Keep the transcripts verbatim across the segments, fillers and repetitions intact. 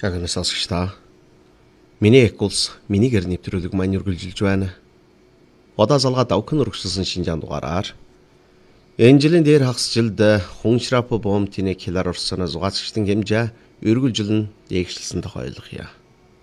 Яг энэ сонсогч та. Миний их улс минийгээр нэвтрүүлэг маань үргэлжилж байна. Удаа залгаа давхын өргөжлсөн шинжаан дугаараар энэ жилийн дээр хагас жилд Хуншрап бомтины килар орсоно зугаацчдын хэмжээ үргэлжилэн дээгшилсэн тох ойлгоё.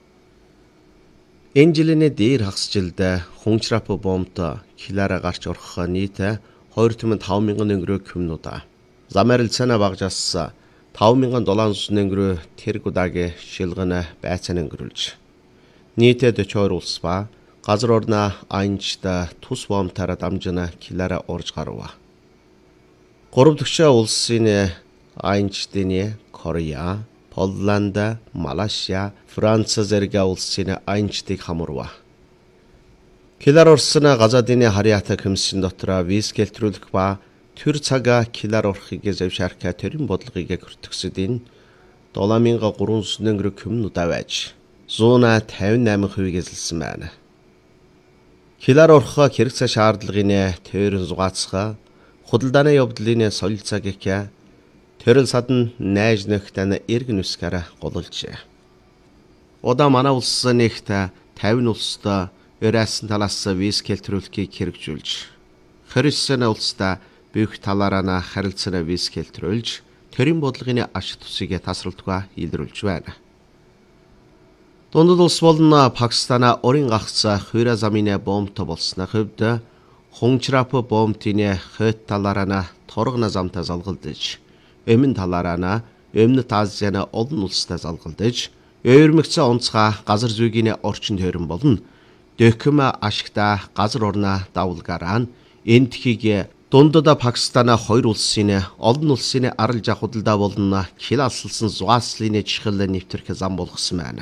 Энэ жилийн дээр хагас жилд Хуншрап бомт килараа гарч орох нийт хоёр мянган таван мянган өнгөрөө кюмнуудаа. Замарилцана багжаас таван мянган долоон сая өнгөрөө тэргудагийн шилгэн байцаан өнгөрүүлж. Нийтэд дөрвөн улс ба газар орны айнчда тус бомтаараа дамжина килараа орж гарва. Гурав дахь улсын айнчдын Корея, Полланд, Малайзия, Франц зэрэг улсын айнчдыг хамарва. Килар орсон газадын харьяата комиссын дотор виз гэлтрүүлэх ба төр цагаа килар орохыг зөвшөөрөх төрийн бодлогыг хүртгсэдийн долоо мянган гурван сая өнгөрөө кюмнуудаа байж зуун тавин найман хувийг эзэлсэн байна. Килар орох хэрэгцээ шаардлагын тойрон зугаацгаа худалдааны явдлын солилцоог их төрөл садан найж нөхтөн эрг нүскээр голулжээ. Удаа манай улс нэгт тавин улстай Ерөөсөн талаас виз гэлтрүүлэхийг хэрэгжүүлж, Хрисын улстай бүх талаараа харилцааны виз гэлтрүүлж, төрийн бодлогын аш тусыг тасралтгүй илрүүлж байна. Дундад улс болон Пакистан орын гагц хойроо замын бомбтой болсны хувьд Хуншрап бомтын хойд талаараа торгоно замтай залгалдаж, өмнө талаараа Өмнөд Азийн олон улстай залгалдаж, өөрмөгцөө онцгой газар зүйн орчин тойрон болно. Дөкм ашигта газар орны давлгаараа энэ тхийг дундад Пакистан хоёр улсын олон улсын арал жах худалдаа болон кил алсалсан зугааслын чихэл нэвтрэх зам болгосон байна.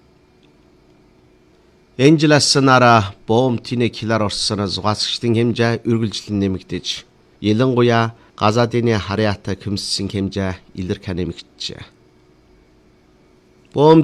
Энэ жилээс нараа бомтины килар орсон зугаасчдын хэмжээ үргэлжлэн нэмэгдэж, ялангуяа газадын харьяата комиссын хэмжээ илэрх нэмэгдэжээ.